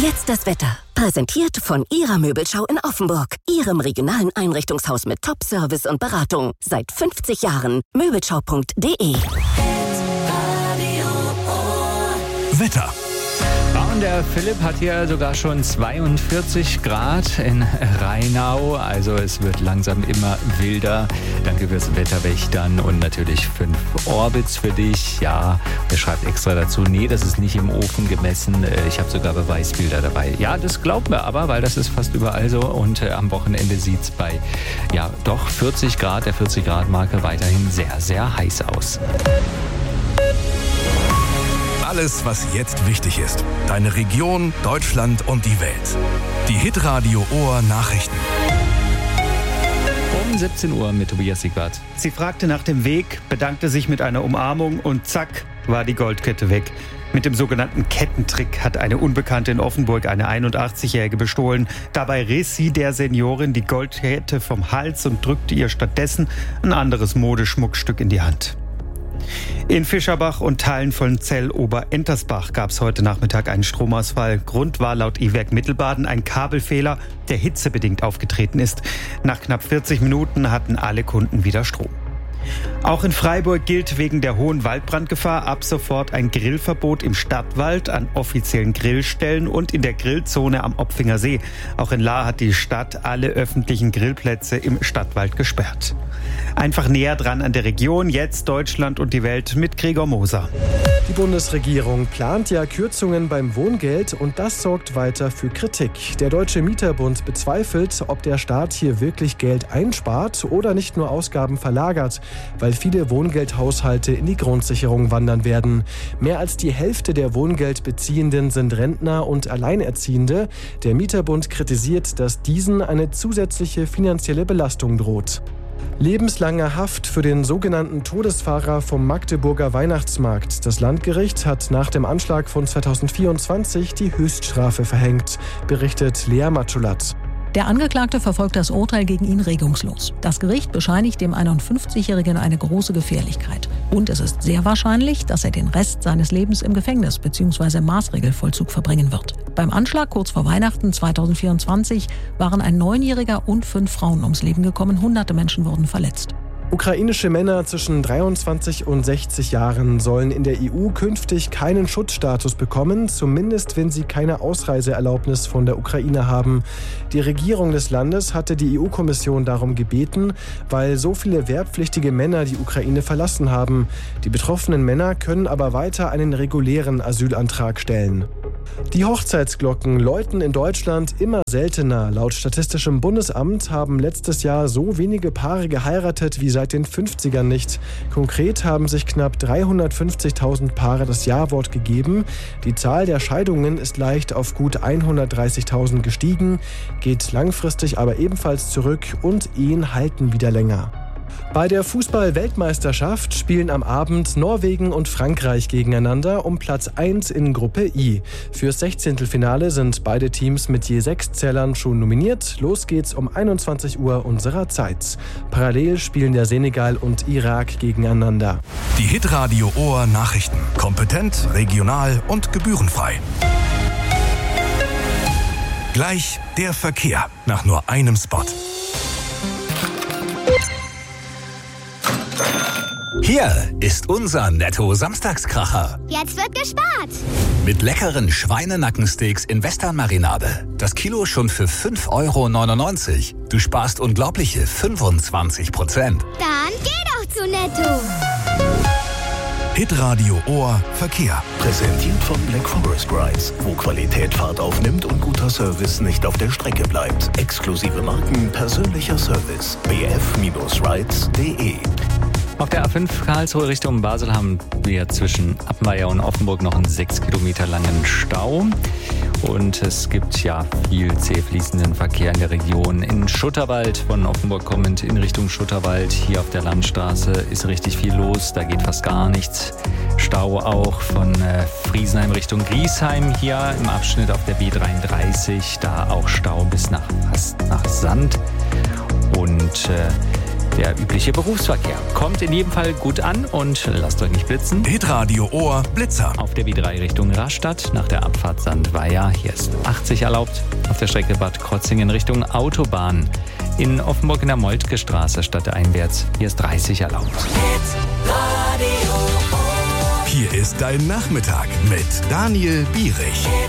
Jetzt das Wetter. Präsentiert von Ihrer Möbelschau in Offenburg. Ihrem regionalen Einrichtungshaus mit Top-Service und Beratung. Seit 50 Jahren. Möbelschau.de. Wetter. Und der Philipp hat hier sogar schon 42 Grad in Rheinau. Also es wird langsam immer wilder. Danke fürs Wetterwächtern und natürlich 5 Orbits für dich. Ja, er schreibt extra dazu, nee, das ist nicht im Ofen gemessen. Ich habe sogar Beweisbilder dabei. Ja, das glauben wir aber, weil das ist fast überall so. Und am Wochenende sieht es bei, ja, doch 40 Grad, der 40-Grad-Marke weiterhin sehr, sehr heiß aus. Alles, was jetzt wichtig ist. Deine Region, Deutschland und die Welt. Die Hitradio Ohr Nachrichten. Um 17 Uhr mit Tobias Siegwart. Sie fragte nach dem Weg, bedankte sich mit einer Umarmung und zack, war die Goldkette weg. Mit dem sogenannten Kettentrick hat eine Unbekannte in Offenburg eine 81-Jährige bestohlen. Dabei riss sie der Seniorin die Goldkette vom Hals und drückte ihr stattdessen ein anderes Modeschmuckstück in die Hand. In Fischerbach und Teilen von Zell-Ober-Entersbach gab es heute Nachmittag einen Stromausfall. Grund war laut E-Werk Mittelbaden ein Kabelfehler, der hitzebedingt aufgetreten ist. Nach knapp 40 Minuten hatten alle Kunden wieder Strom. Auch in Freiburg gilt wegen der hohen Waldbrandgefahr ab sofort ein Grillverbot im Stadtwald, an offiziellen Grillstellen und in der Grillzone am Opfinger See. Auch in Lahr hat die Stadt alle öffentlichen Grillplätze im Stadtwald gesperrt. Einfach näher dran an der Region, jetzt Deutschland und die Welt mit Gregor Moser. Die Bundesregierung plant ja Kürzungen beim Wohngeld und das sorgt weiter für Kritik. Der Deutsche Mieterbund bezweifelt, ob der Staat hier wirklich Geld einspart oder nicht nur Ausgaben verlagert, weil viele Wohngeldhaushalte in die Grundsicherung wandern werden. Mehr als die Hälfte der Wohngeldbeziehenden sind Rentner und Alleinerziehende. Der Mieterbund kritisiert, dass diesen eine zusätzliche finanzielle Belastung droht. Lebenslange Haft für den sogenannten Todesfahrer vom Magdeburger Weihnachtsmarkt. Das Landgericht hat nach dem Anschlag von 2024 die Höchststrafe verhängt, berichtet Lea Matschulat. Der Angeklagte verfolgt das Urteil gegen ihn regungslos. Das Gericht bescheinigt dem 51-Jährigen eine große Gefährlichkeit. Und es ist sehr wahrscheinlich, dass er den Rest seines Lebens im Gefängnis bzw. im Maßregelvollzug verbringen wird. Beim Anschlag kurz vor Weihnachten 2024 waren ein 9-Jähriger und 5 Frauen ums Leben gekommen. Hunderte Menschen wurden verletzt. Ukrainische Männer zwischen 23 und 60 Jahren sollen in der EU künftig keinen Schutzstatus bekommen, zumindest wenn sie keine Ausreiseerlaubnis von der Ukraine haben. Die Regierung des Landes hatte die EU-Kommission darum gebeten, weil so viele wehrpflichtige Männer die Ukraine verlassen haben. Die betroffenen Männer können aber weiter einen regulären Asylantrag stellen. Die Hochzeitsglocken läuten in Deutschland immer seltener. Laut Statistischem Bundesamt haben letztes Jahr so wenige Paare geheiratet wie seit den 50ern nicht. Konkret haben sich knapp 350.000 Paare das Ja-Wort gegeben. Die Zahl der Scheidungen ist leicht auf gut 130.000 gestiegen, geht langfristig aber ebenfalls zurück und Ehen halten wieder länger. Bei der Fußball-Weltmeisterschaft spielen am Abend Norwegen und Frankreich gegeneinander um Platz 1 in Gruppe I. Fürs 16. sind beide Teams mit je 6 Zählern schon nominiert. Los geht's um 21 Uhr unserer Zeit. Parallel spielen der Senegal und Irak gegeneinander. Die Hitradio Ohr Nachrichten. Kompetent, regional und gebührenfrei. Gleich der Verkehr nach nur einem Spot. Hier ist unser Netto-Samstagskracher. Jetzt wird gespart. Mit leckeren Schweinenackensteaks in Westernmarinade. Das Kilo schon für 5,99 €. Du sparst unglaubliche 25%. Dann geh doch zu Netto. Hitradio Ohr Verkehr. Präsentiert von Black Forest Rides, wo Qualität Fahrt aufnimmt und guter Service nicht auf der Strecke bleibt. Exklusive Marken, persönlicher Service. bf-rides.de. Auf der A5 Karlsruhe Richtung Basel haben wir zwischen Appenweier und Offenburg noch einen 6 Kilometer langen Stau. Und es gibt ja viel zäh fließenden Verkehr in der Region. In Schutterwald, von Offenburg kommend in Richtung Schutterwald, hier auf der Landstraße ist richtig viel los. Da geht fast gar nichts. Stau auch von Friesenheim Richtung Griesheim, hier im Abschnitt auf der B33. Da auch Stau bis fast nach Sand. Und der übliche Berufsverkehr. Kommt in jedem Fall gut an und lasst euch nicht blitzen. Hitradio Ohr Blitzer. Auf der B3 Richtung Rastatt nach der Abfahrt Sandweier. Hier ist 80 erlaubt. Auf der Strecke Bad Krotzingen Richtung Autobahn. In Offenburg in der Moltke Straße stadteinwärts. Hier ist 30 erlaubt. Hier ist dein Nachmittag mit Daniel Bierich.